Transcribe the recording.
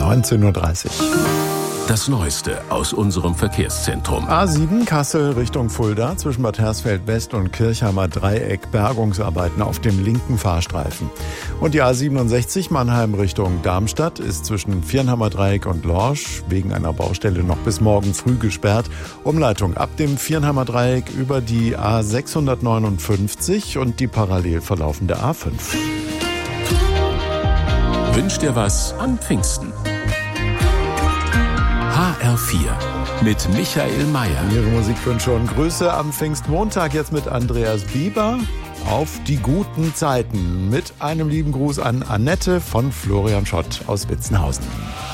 19:30 Uhr. Das Neueste aus unserem Verkehrszentrum. A7 Kassel Richtung Fulda zwischen Bad Hersfeld West und Kirchheimer Dreieck Bergungsarbeiten auf dem linken Fahrstreifen. Und die A67 Mannheim Richtung Darmstadt ist zwischen Viernheimer Dreieck und Lorsch wegen einer Baustelle noch bis morgen früh gesperrt. Umleitung ab dem Viernheimer Dreieck über die A659 und die parallel verlaufende A5. Wünsch dir was an Pfingsten. HR4 mit Michael Mayer. Ihre Musikwünsche und Grüße am Pfingstmontag jetzt mit Andreas Bieber auf die guten Zeiten. Mit einem lieben Gruß an Annette von Florian Schott aus Witzenhausen.